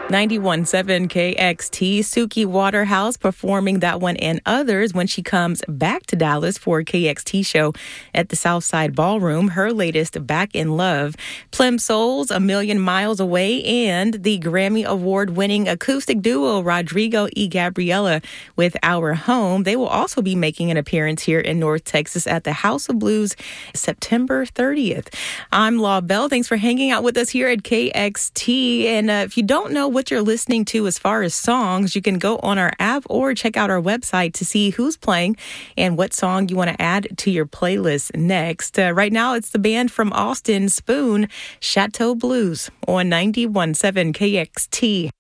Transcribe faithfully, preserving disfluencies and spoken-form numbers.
ninety-one point seven K X T, Suki Waterhouse performing that one and others when she comes back to Dallas for a K X T show at the Southside Ballroom. Her latest, Back in Love. Plimsolls, A Million Miles Away, and the Grammy Award-winning acoustic duo Rodrigo y Gabriela with Our Home. They will also be making an appearance here in North Texas at the House of Blues September thirtieth. I'm Law Bell. Thanks for hanging out with us here at K X T. And uh, if you don't know what you're listening to as far as songs, you can go on our app or check out our website to see who's playing and what song you want to add to your playlist next. Uh, right now, it's the band from Austin, Spoon, Chateau Blues on ninety-one point seven K X T.